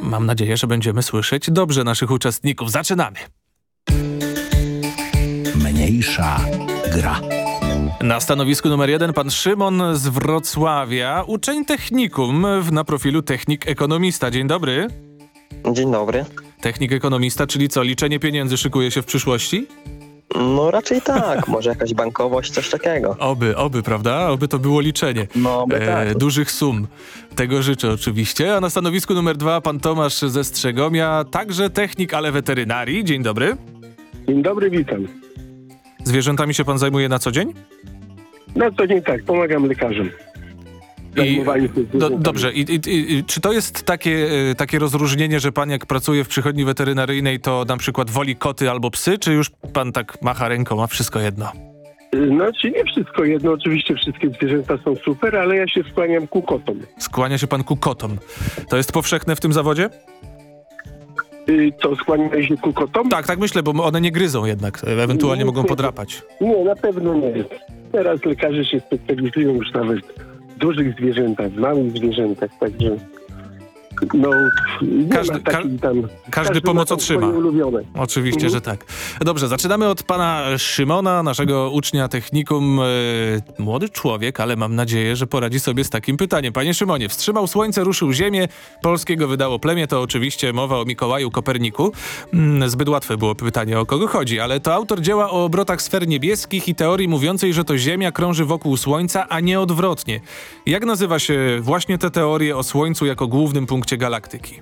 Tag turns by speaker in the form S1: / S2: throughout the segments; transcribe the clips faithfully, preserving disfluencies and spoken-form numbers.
S1: mam nadzieję, że będziemy słyszeć dobrze naszych uczestników. Zaczynamy.
S2: Mniejsza gra.
S1: Na stanowisku numer jeden pan Szymon z Wrocławia, uczeń technikum na profilu technik ekonomista. Dzień dobry.
S3: Dzień dobry.
S1: Technik ekonomista, czyli co, liczenie pieniędzy szykuje się w przyszłości?
S3: No raczej tak, może jakaś bankowość, coś takiego.
S1: Oby, oby, prawda? Oby to było liczenie
S3: No, oby tak.
S1: e, dużych sum. Tego życzę oczywiście. A na stanowisku numer dwa pan Tomasz ze Strzegomia, także technik, ale weterynarii. Dzień dobry.
S4: Dzień dobry, witam.
S1: Zwierzętami się pan zajmuje na co dzień?
S4: Na co dzień tak, pomagam lekarzom.
S1: I, do, dobrze, I, i, i czy to jest takie, takie rozróżnienie, że pan jak pracuje w przychodni weterynaryjnej, to na przykład woli koty albo psy, czy już pan tak macha ręką, a wszystko jedno?
S4: Znaczy nie wszystko jedno, oczywiście wszystkie zwierzęta są super, ale ja się skłaniam ku kotom.
S1: Skłania się pan ku kotom. To jest powszechne w tym zawodzie?
S4: Y, Co, skłaniam się ku kotom?
S1: Tak, tak myślę, bo one nie gryzą jednak, ewentualnie
S4: Nie,
S1: mogą
S4: nie.
S1: podrapać.
S4: Nie, na pewno nie. Teraz lekarze się specjalizują już nawet w dużych zwierzętach, w małych zwierzętach, także no nie
S1: Każdy-
S4: ma takich tam...
S1: Każdy pomoc
S4: ma tam
S1: otrzyma.
S4: swoje ulubione.
S1: Oczywiście,
S4: Mhm.
S1: że tak. Dobrze, zaczynamy od pana Szymona, naszego ucznia technikum. Yy, młody człowiek, ale mam nadzieję, że poradzi sobie z takim pytaniem. Panie Szymonie, wstrzymał słońce, ruszył ziemię, polskiego wydało plemię, to oczywiście mowa o Mikołaju Koperniku. Mm, zbyt łatwe było pytanie, o kogo chodzi, ale to autor dzieła o obrotach sfer niebieskich i teorii mówiącej, że to Ziemia krąży wokół Słońca, a nie odwrotnie. Jak nazywa się właśnie tę teorię o Słońcu jako głównym punkcie galaktyki?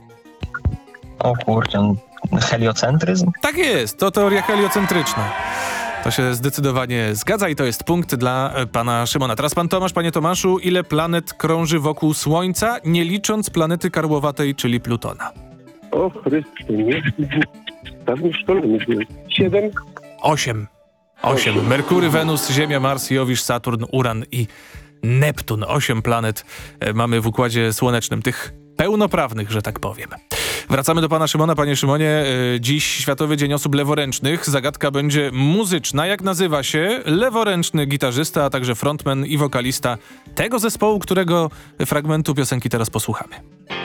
S3: O kurczę, heliocentryzm?
S1: Tak jest, to teoria heliocentryczna. To się zdecydowanie zgadza i to jest punkt dla e, pana Szymona. Teraz pan Tomasz, panie Tomaszu, ile planet krąży wokół Słońca, nie licząc planety karłowatej, czyli Plutona?
S4: O Chryste, nie? Dawno w szkole nie było. Siedem?
S1: Osiem. Osiem. Merkury, Wenus, Ziemia, Mars, Jowisz, Saturn, Uran i Neptun. Osiem planet e, mamy w Układzie Słonecznym, tych pełnoprawnych, że tak powiem. Wracamy do pana Szymona. Panie Szymonie, e, dziś Światowy Dzień Osób Leworęcznych. Zagadka będzie muzyczna. Jak nazywa się leworęczny gitarzysta, a także frontman i wokalista tego zespołu, którego fragmentu piosenki teraz posłuchamy?